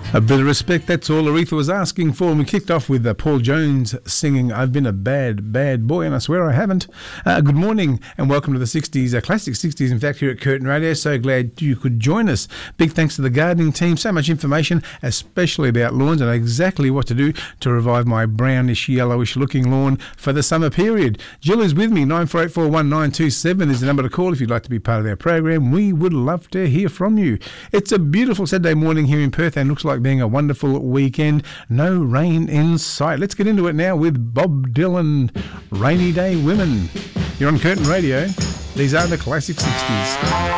A bit of respect, that's all Aretha was asking for. And we kicked off with Paul Jones singing I've Been a Bad, Bad Boy, and I swear I haven't. Good morning and welcome to the 60s, classic 60s, in fact, here at Curtin Radio. So glad you could join us. Big thanks to the gardening team. So much information, especially about lawns and exactly what to do to revive my brownish, yellowish looking lawn for the summer period. Jill is with me. 94841927 is the number to call if you'd like to be part of our program. We would love to hear from you. It's a beautiful Saturday morning here in Perth and looks like being a wonderful weekend. No rain in sight. Let's get into it now with Bob Dylan, Rainy Day Women. You're on Curtin Radio. These are the classic 60s.